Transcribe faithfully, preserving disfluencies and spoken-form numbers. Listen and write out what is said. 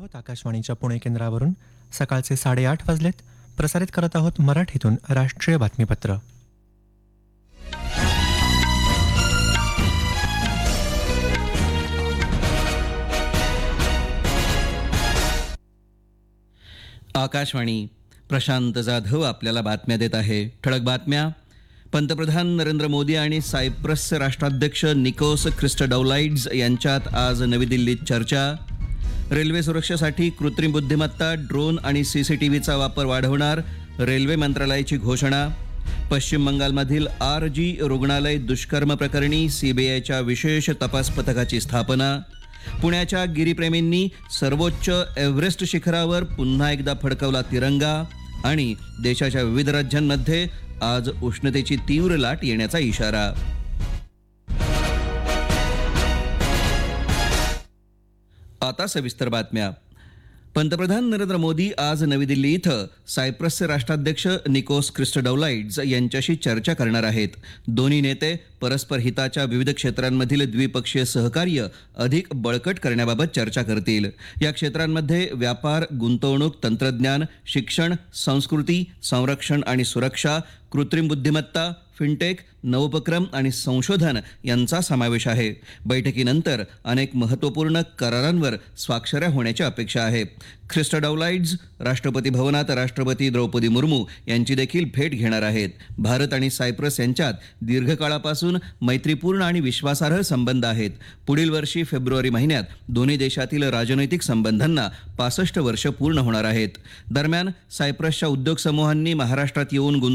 आहोत आकाशवाणीच्या पुणे केंद्रावरून. सकाळचे साडेआठ वाजलेत. प्रसारित करत आहोत मराठीतून राष्ट्रीय बातमीपत्र. आकाशवाणी. प्रशांत जाधव आपल्याला बातम्या देत आहे. ठळक बातम्या. पंतप्रधान नरेंद्र मोदी आणि सायप्रसचे राष्ट्राध्यक्ष निकोस ख्रिस्टोडौलाइड्स यांच्यात आज नवी दिल्लीत चर्चा. रेल्वे सुरक्षेसाठी कृत्रिम बुद्धिमत्ता, ड्रोन आणि सीसीटीव्हीचा वापर वाढवणार, रेल्वे मंत्रालयाची घोषणा. पश्चिम बंगालमधील आर जी रुग्णालय दुष्कर्म प्रकरणी सीबीआयच्या विशेष तपास पथकाची स्थापना. पुण्याच्या गिरीप्रेमींनी सर्वोच्च एव्हरेस्ट शिखरावर पुन्हा एकदा फडकवला तिरंगा. आणि देशाच्या विविध राज्यांमध्ये आज उष्णतेची तीव्र लाट येण्याचा इशारा. आता सविस्तर बातम्या. पंतप्रधान नरेंद्र मोदी आज नवी दिल्ली इथं सायप्रसचे राष्ट्राध्यक्ष निकोस ख्रिस्टोडौलाइड्स यांच्याशी चर्चा करणार आहेत. दोन्ही नेते परस्पर हिताच्या विविध क्षेत्रांमधील द्विपक्षीय सहकार्य अधिक बळकट करण्याबाबत चर्चा करतील. या क्षेत्रांमध्ये व्यापार, गुंतवणूक, तंत्रज्ञान, शिक्षण, संस्कृती, संरक्षण आणि सुरक्षा, कृत्रिम बुद्धिमत्ता, फिनटेक, नवोपक्रम आणि संशोधन यांचा समावेश आहे. बैठकीनंतर अनेक महत्त्वपूर्ण करारांवर स्वाक्षऱ्या होण्याची अपेक्षा आहे. ख्रिस्टोडौलाइड्स राष्ट्रपती भवनात राष्ट्रपती द्रौपदी मुर्मू यांची देखील भेट घेणार आहेत. भारत आणि सायप्रस यांच्यात दीर्घकाळापासून मैत्रीपूर्ण आणि विश्वासार्ह संबंध आहेत. पुढील वर्षी फेब्रुवारी महिन्यात दोन्ही देशातील राजनैतिक संबंधांना पासष्ट वर्ष पूर्ण होणार आहेत. दरम्यान सायप्रसच्या उद्योग समूहांनी महाराष्ट्रात येऊन